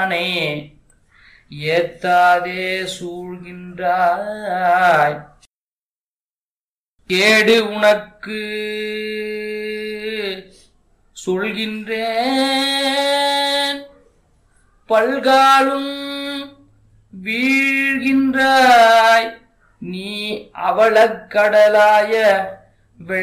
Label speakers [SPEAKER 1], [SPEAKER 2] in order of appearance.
[SPEAKER 1] யானை ஏத்தாதே சூழ்கின்றாய். கேடு உனக்கு சொல்கின்றேன் பல்காலும் வீழ்கின்றாய். நீ அவளக்கடலாய